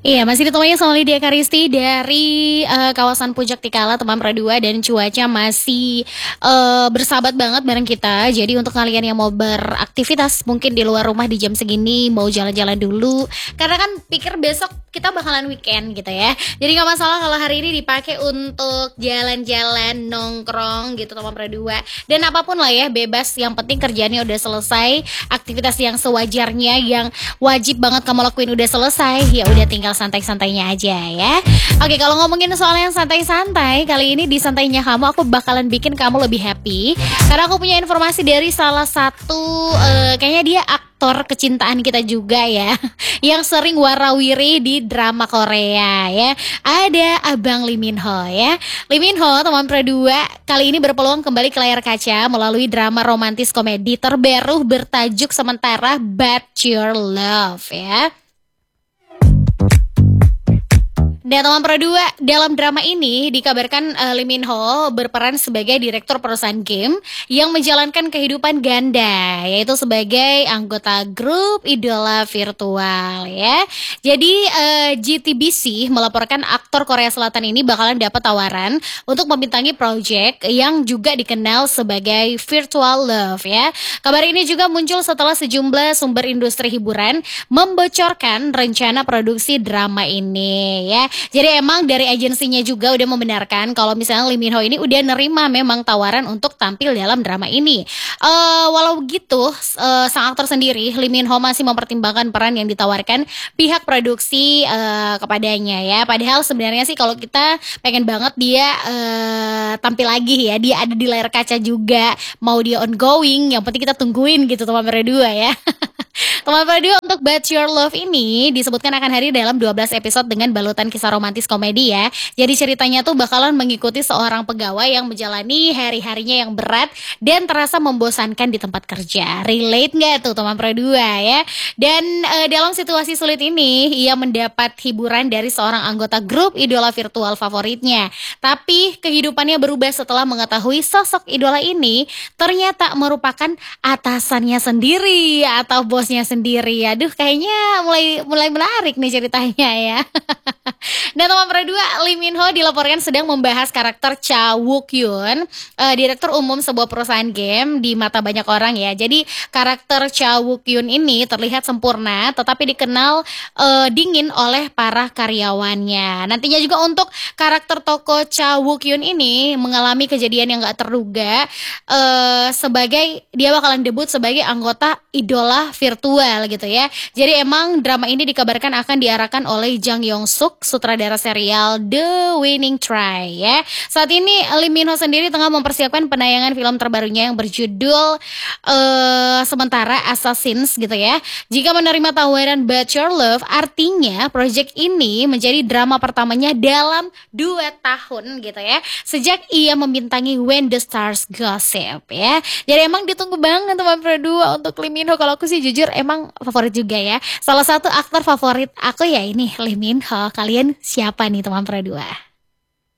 Iya, masih ditemani sama Lydia Karisti dari kawasan Puncak Tikala, teman Pradua, dan cuaca masih bersahabat banget bareng kita. Jadi untuk kalian yang mau beraktivitas mungkin di luar rumah di jam segini, mau jalan-jalan dulu, karena kan pikir besok kita bakalan weekend gitu ya. Jadi nggak masalah kalau hari ini dipakai untuk jalan-jalan, nongkrong gitu teman Pradua. Dan apapun lah ya, bebas. Yang penting kerjaannya udah selesai, aktivitas yang sewajarnya, yang wajib banget kamu lakuin udah selesai, ya udah tinggal santai-santainya aja ya. Oke, kalau ngomongin soal yang santai-santai, kali ini di santainya kamu aku bakalan bikin kamu lebih happy karena aku punya informasi dari salah satu kayaknya dia aktor kecintaan kita juga ya, yang sering warawiri di drama Korea ya. Ada Abang Lee Min Ho ya. Lee Min Ho, teman Pradua, kali ini berpeluang kembali ke layar kaca melalui drama romantis komedi terbaru bertajuk sementara Bachelor Love ya. Dan teman Pradua, dalam drama ini dikabarkan Lee Min Ho berperan sebagai direktur perusahaan game yang menjalankan kehidupan ganda, yaitu sebagai anggota grup idola virtual ya. Jadi GTBC melaporkan aktor Korea Selatan ini bakalan dapat tawaran untuk membintangi project yang juga dikenal sebagai Virtual Love ya. Kabar ini juga muncul setelah sejumlah sumber industri hiburan membocorkan rencana produksi drama ini ya. Jadi emang dari agensinya juga udah membenarkan kalau misalnya Lee Min Ho ini udah nerima memang tawaran untuk tampil dalam drama ini. Walau begitu, sang aktor sendiri Lee Min Ho masih mempertimbangkan peran yang ditawarkan pihak produksi kepadanya ya. Padahal sebenarnya sih kalau kita pengen banget dia tampil lagi ya, dia ada di layar kaca juga. Mau dia ongoing, yang penting kita tungguin gitu teman berdua ya. Teman Pradua, untuk Bachelor Love ini disebutkan akan hadir dalam 12 episode dengan balutan kisah romantis komedi ya. Jadi ceritanya tuh bakalan mengikuti seorang pegawai yang menjalani hari-harinya yang berat dan terasa membosankan di tempat kerja. Relate nggak tuh teman Pradua ya? Dan dalam situasi sulit ini ia mendapat hiburan dari seorang anggota grup idola virtual favoritnya. Tapi kehidupannya berubah setelah mengetahui sosok idola ini ternyata merupakan atasannya sendiri atau bosnya sendiri. Aduh, kayaknya mulai menarik nih ceritanya ya. Dan teman Pradua, Lee Min Ho dilaporkan sedang membahas karakter Cha Wook Yoon, direktur umum sebuah perusahaan game di mata banyak orang ya. Jadi karakter Cha Wook Yoon ini terlihat sempurna tetapi dikenal dingin oleh para karyawannya. Nantinya juga untuk karakter tokoh Cha Wook Yoon ini mengalami kejadian yang gak terduga, sebagai dia bakalan debut sebagai anggota idola virtual gitu ya. Jadi emang drama ini dikabarkan akan diarahkan oleh Jang Yong Suk, sutradara serial The Winning Try ya. Saat ini Lee Min Ho sendiri tengah mempersiapkan penayangan film terbarunya yang berjudul sementara Assassins gitu ya. Jika menerima tawaran Bachelor Love, artinya project ini menjadi drama pertamanya dalam 2 tahun gitu ya, sejak ia membintangi When the Stars Gossip ya. Jadi emang ditunggu banget teman Pradua untuk Lee Min Ho. Kalau aku sih jujur emang favorit juga ya. Salah satu aktor favorit aku ya ini Lee Min Ho. Kalian siapa nih teman Pradua?